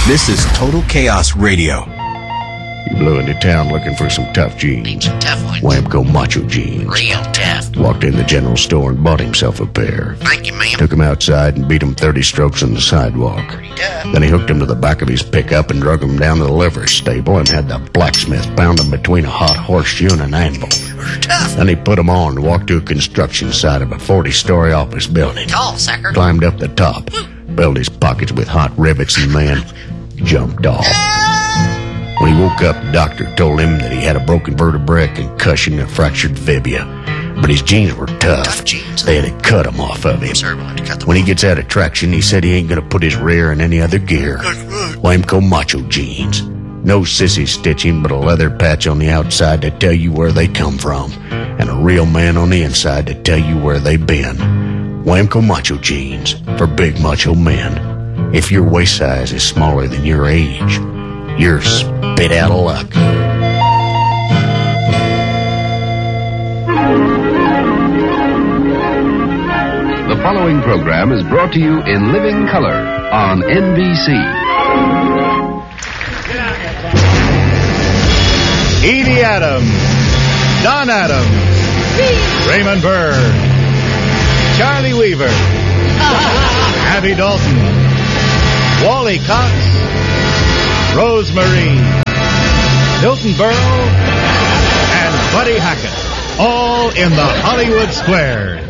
This is Total Chaos Radio. You blew into town looking for some tough jeans. Need some tough ones. Whamco Macho jeans. Real tough. Walked in the general store and bought himself a pair. Thank you, ma'am. Took him outside and beat him 30 strokes on the sidewalk. Pretty tough. Then he hooked him to the back of his pickup and drug him down to the livery stable and had the blacksmith pound him between a hot horseshoe and an anvil. Tough. Then he put him on and walked to a construction site of a 40-story office building. Tall, sucker. Climbed up the top, filled his pockets with hot rivets, and then jumped off. When he woke up, the doctor told him that he had a broken vertebrae, a concussion, and a fractured fibula. But his jeans were tough. Tough jeans. They had to cut them off of him. Sir, we'll have to cut them When he off. gets out of traction, he said he ain't gonna put his rear in any other gear. Whamco Macho jeans. No sissy stitching, but a leather patch on the outside to tell you where they come from. And a real man on the inside to tell you where they've been. Whamco Macho jeans for big macho men. If your waist size is smaller than your age, you're spit out of luck. The following program is brought to you in living color on NBC. Edie Adams, Don Adams, Raymond Burr, Charlie Weaver, Abby Dalton, Wally Cox, Rosemary, Hilton Burrow, and Buddy Hackett, all in the Hollywood Squares.